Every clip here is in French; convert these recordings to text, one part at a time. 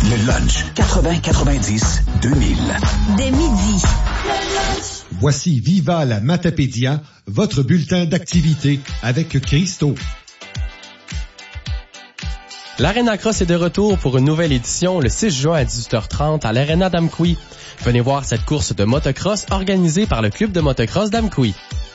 Le lunch 80-90-2000. Dès midi. Voici Viva la Matapédia, votre bulletin d'activité avec Christo. L'Arena Cross est de retour pour une nouvelle édition le 6 juin à 18h30 à l'Arena d'Amqui. Venez voir cette course de motocross organisée par le club de motocross d'Amqui.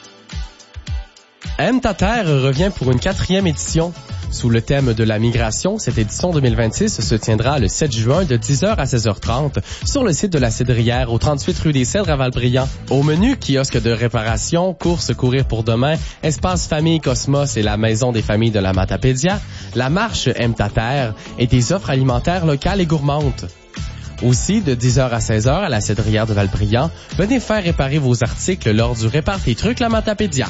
Aime ta terre revient pour une 4e édition. Sous le thème de la migration, cette édition 2026 se tiendra le 7 juin de 10h à 16h30 sur le site de la Cédrière au 38 rue des Cèdres à Valbriand. Au menu, kiosque de réparation, course courir pour demain, espace famille Cosmos et la maison des familles de la Matapédia, la marche Aime ta terre et des offres alimentaires locales et gourmandes. Aussi, de 10h à 16h à la Cédrière de Valbriand, venez faire réparer vos articles lors du Répare tes trucs la Matapédia.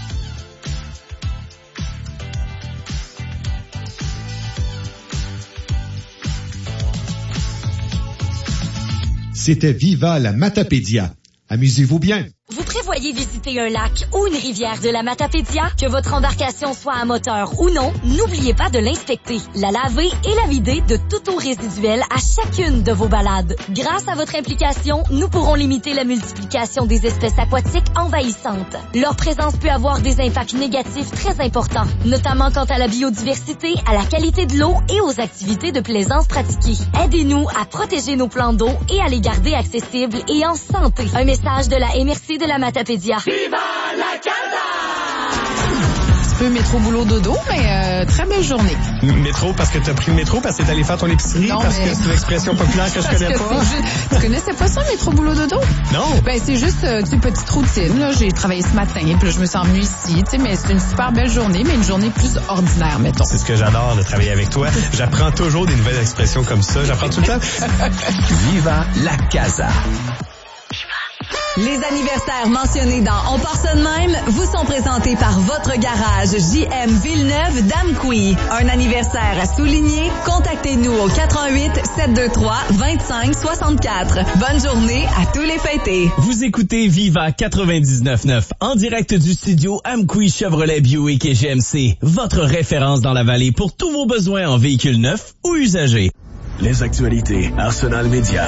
C'était Viva la Matapédia. Amusez-vous bien. Vous prévoyez visiter un lac ou une rivière de la Matapédia? Que votre embarcation soit à moteur ou non, n'oubliez pas de l'inspecter, la laver et la vider de toute eau résiduelle à chacune de vos balades. Grâce à votre implication, nous pourrons limiter la multiplication des espèces aquatiques envahissantes. Leur présence peut avoir des impacts négatifs très importants, notamment quant à la biodiversité, à la qualité de l'eau et aux activités de plaisance pratiquées. Aidez-nous à protéger nos plans d'eau et à les garder accessibles et en santé. Un message de la MRC de la Matapédia. Viva la casa! Un peu métro boulot dodo, mais très belle journée. Métro parce que t'as pris le métro, parce que t'es allé faire ton épicerie, non, parce que c'est une expression populaire que je connais pas. Tu connaissais pas ça, métro boulot dodo? Non. Ben c'est juste une petite routine. Là, j'ai travaillé ce matin, puis là, je me sens venue ici, tu sais, mais c'est une super belle journée, mais une journée plus ordinaire, mettons. C'est ce que j'adore de travailler avec toi. J'apprends toujours des nouvelles expressions comme ça. J'apprends tout le temps. Viva la casa. Les anniversaires mentionnés dans On part ça de même vous sont présentés par votre garage JM Villeneuve d'Amqui. Un anniversaire à souligner? Contactez-nous au 88 723 25 64. Bonne journée à tous les fêtés. Vous écoutez Viva 99.9 en direct du studio Amqui Chevrolet Buick et GMC. Votre référence dans la vallée pour tous vos besoins en véhicules neufs ou usagés. Les actualités Arsenal Média.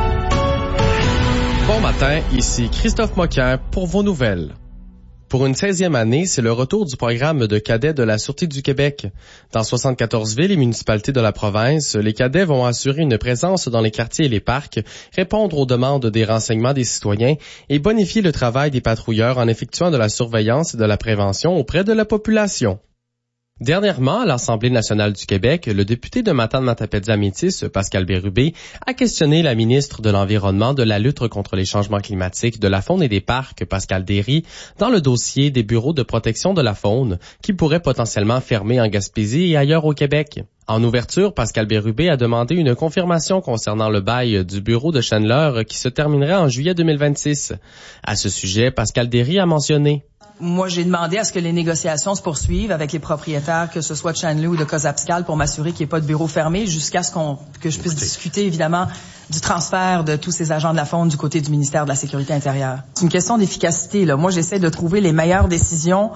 Bon matin, ici Christophe Moquin pour vos nouvelles. Pour une 16e année, c'est le retour du programme de cadets de la Sûreté du Québec. Dans 74 villes et municipalités de la province, les cadets vont assurer une présence dans les quartiers et les parcs, répondre aux demandes des renseignements des citoyens et bonifier le travail des patrouilleurs en effectuant de la surveillance et de la prévention auprès de la population. Dernièrement, à l'Assemblée nationale du Québec, le député de Matane-Matapédia-Métis, Pascal Bérubé, a questionné la ministre de l'Environnement, de la lutte contre les changements climatiques, de la faune et des parcs, Pascal Derry, dans le dossier des bureaux de protection de la faune, qui pourraient potentiellement fermer en Gaspésie et ailleurs au Québec. En ouverture, Pascal Bérubé a demandé une confirmation concernant le bail du bureau de Chandler qui se terminerait en juillet 2026. À ce sujet, Pascal Derry a mentionné: moi, j'ai demandé à ce que les négociations se poursuivent avec les propriétaires, que ce soit de Chanley ou de Cozapscal, pour m'assurer qu'il n'y ait pas de bureau fermé jusqu'à ce que je puisse discuter, évidemment, du transfert de tous ces agents de la faune du côté du ministère de la Sécurité intérieure. C'est une question d'efficacité, là. Moi, j'essaie de trouver les meilleures décisions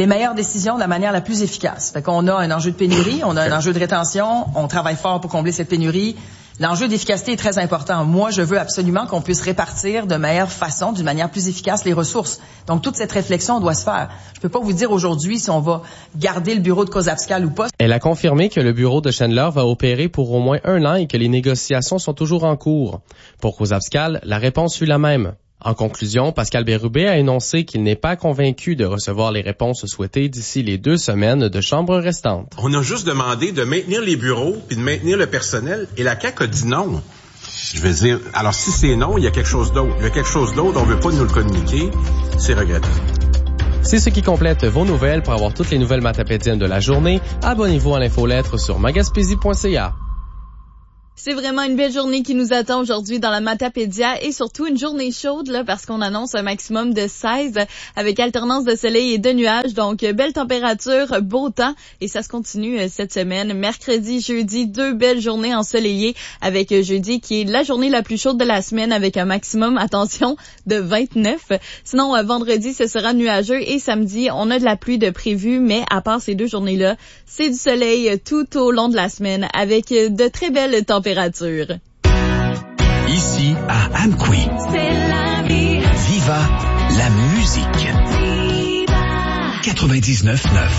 de la manière la plus efficace. Fait qu'on a un enjeu de pénurie, on a un enjeu de rétention, on travaille fort pour combler cette pénurie. L'enjeu d'efficacité est très important. Moi, je veux absolument qu'on puisse répartir de meilleure façon, d'une manière plus efficace, les ressources. Donc, toute cette réflexion doit se faire. Je peux pas vous dire aujourd'hui si on va garder le bureau de Cozapscal ou pas. Elle a confirmé que le bureau de Chandler va opérer pour au moins 1 an et que les négociations sont toujours en cours. Pour Cozapscal, la réponse fut la même. En conclusion, Pascal Bérubé a énoncé qu'il n'est pas convaincu de recevoir les réponses souhaitées d'ici les 2 semaines de chambre restantes. On a juste demandé de maintenir les bureaux puis de maintenir le personnel et la CAQ a dit non. Je veux dire, alors si c'est non, il y a quelque chose d'autre. Il y a quelque chose d'autre, on veut pas nous le communiquer. C'est regrettable. C'est ce qui complète vos nouvelles. Pour avoir toutes les nouvelles matapédiennes de la journée, abonnez-vous à l'infolettre sur magaspésie.ca. C'est vraiment une belle journée qui nous attend aujourd'hui dans la Matapédia et surtout une journée chaude là parce qu'on annonce un maximum de 16 avec alternance de soleil et de nuages. Donc, belle température, beau temps et ça se continue cette semaine. Mercredi, jeudi, 2 belles journées ensoleillées avec jeudi qui est la journée la plus chaude de la semaine avec un maximum, attention, de 29. Sinon, vendredi, ce sera nuageux et samedi, on a de la pluie de prévu, mais à part ces 2 journées-là, c'est du soleil tout au long de la semaine avec de très belles températures. température. Ici, à Amqui. C'est la vie. Viva la musique. Viva. 99.9.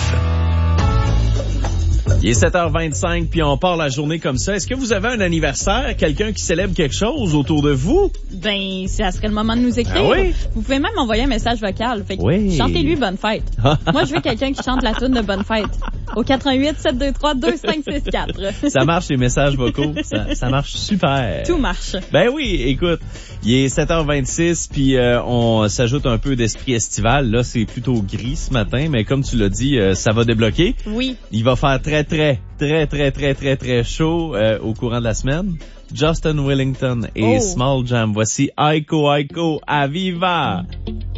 Il est 7h25, puis on part la journée comme ça. Est-ce que vous avez un anniversaire, quelqu'un qui célèbre quelque chose autour de vous? Ben, ça serait le moment de nous écrire. Ah oui? Vous pouvez même envoyer un message vocal. Fait que oui. Chantez-lui Bonne Fête. Moi, je veux quelqu'un qui chante la tune de Bonne Fête. Au 88 723 2564. Ça marche, les messages vocaux. Ça marche super. Tout marche. Ben oui, écoute, il est 7h26, puis on s'ajoute un peu d'esprit estival. Là, c'est plutôt gris ce matin, mais comme tu l'as dit, ça va débloquer. Oui. Il va faire très chaud au courant de la semaine. Justin Wellington et Small Jam. Voici Aiko à Viva.